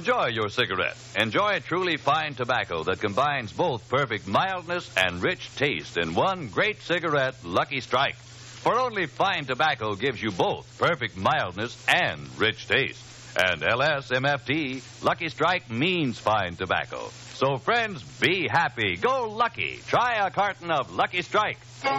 Enjoy your cigarette. Enjoy truly fine tobacco that combines both perfect mildness and rich taste in one great cigarette, Lucky Strike. For only fine tobacco gives you both perfect mildness and rich taste. And LSMFT, Lucky Strike means fine tobacco. So, friends, be happy. Go Lucky. Try a carton of Lucky Strike.